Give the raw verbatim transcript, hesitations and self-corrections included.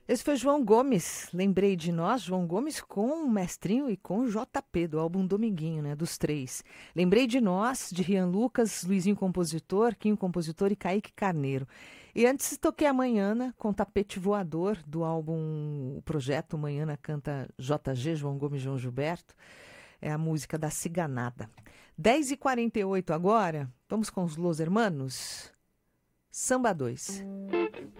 Esse foi João Gomes. Lembrei de nós, João Gomes com o Mestrinho e com o J P, do álbum Dominguinho, né? Dos três. Lembrei de nós, de Rian Lucas, Luizinho Compositor, Quinho Compositor e Kaique Carneiro. E antes toquei a Manhana com Tapete Voador, do álbum O Projeto Manhana canta J G, João Gomes e João Gilberto. É a música da Ciganada. dez e quarenta e oito agora. Vamos com os Los Hermanos. Samba dois.